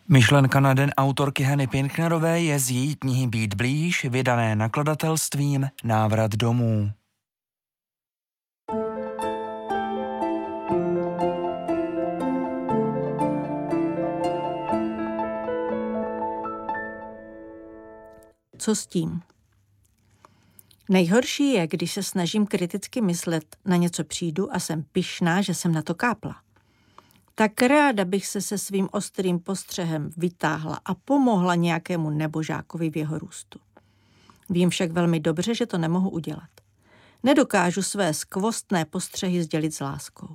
Myšlenka na den autorky Hany Pinknerové je z její knihy Být blíž, vydané nakladatelstvím Návrat domů. Co s tím? Nejhorší je, když se snažím kriticky myslet, na něco přijdu a jsem pyšná, že jsem na to kápla. Tak ráda bych se svým ostrým postřehem vytáhla a pomohla nějakému nebožákovi v jeho růstu. Vím však velmi dobře, že to nemohu udělat. Nedokážu své skvostné postřehy sdělit s láskou.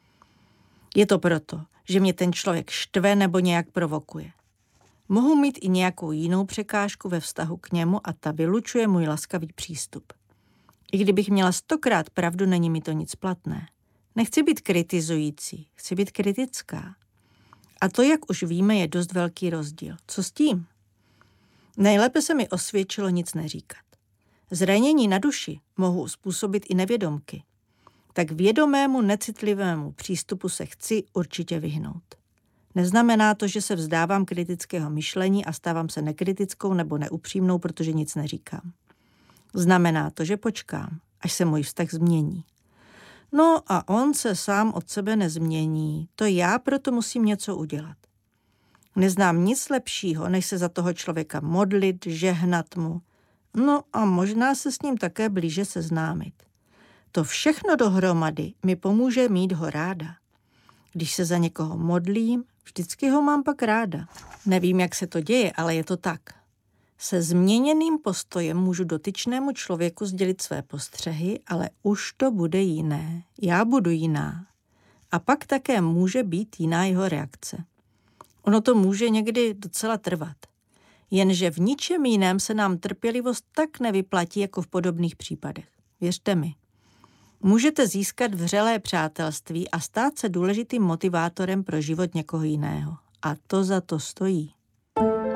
Je to proto, že mě ten člověk štve nebo nějak provokuje. Mohu mít i nějakou jinou překážku ve vztahu k němu a ta vylučuje můj laskavý přístup. I kdybych měla 100krát pravdu, není mi to nic platné. Nechci být kritizující, chci být kritická. A to, jak už víme, je dost velký rozdíl. Co s tím? Nejlépe se mi osvědčilo nic neříkat. Zranění na duši mohu způsobit i nevědomky. Tak vědomému, necitlivému přístupu se chci určitě vyhnout. Neznamená to, že se vzdávám kritického myšlení a stávám se nekritickou nebo neupřímnou, protože nic neříkám. Znamená to, že počkám, až se můj vztah změní. No a on se sám od sebe nezmění, to já proto musím něco udělat. Neznám nic lepšího, než se za toho člověka modlit, žehnat mu, no a možná se s ním také blíže seznámit. To všechno dohromady mi pomůže mít ho ráda. Když se za někoho modlím, vždycky ho mám pak ráda. Nevím, jak se to děje, ale je to tak. Se změněným postojem můžu dotyčnému člověku sdělit své postřehy, ale už to bude jiné. Já budu jiná. A pak také může být jiná jeho reakce. Ono to může někdy docela trvat. Jenže v ničem jiném se nám trpělivost tak nevyplatí jako v podobných případech. Věřte mi. Můžete získat vřelé přátelství a stát se důležitým motivátorem pro život někoho jiného. A to za to stojí.